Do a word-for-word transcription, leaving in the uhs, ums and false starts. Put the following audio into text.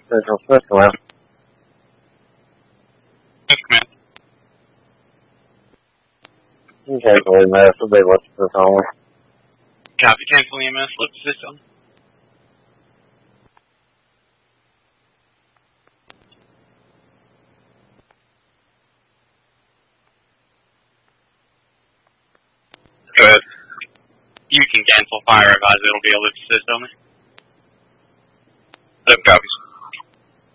Central Smith, hello. Yes, command. Cancel E M S, everybody left this only. Copy, cancel E M S, lift system. Go ahead. You can cancel fire advise, it'll be a lift system. Seven copies.